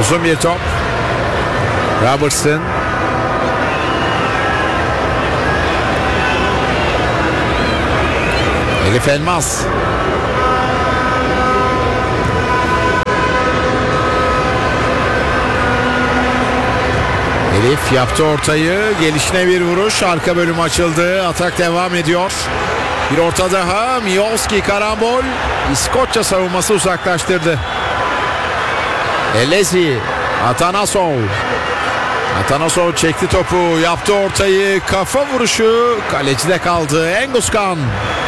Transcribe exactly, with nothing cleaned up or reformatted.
Uzun bir top. Robertson. Elif Elmas. Elif yaptı ortayı. Gelişine bir vuruş. Arka bölüm açıldı. Atak devam ediyor. Bir orta daha. Miolski karambol. İskoçya savunması uzaklaştırdı. Elezi. Atanasov. Atanasov çekti topu. Yaptı ortayı. Kafa vuruşu. Kalecide kaldı. Enguzkan.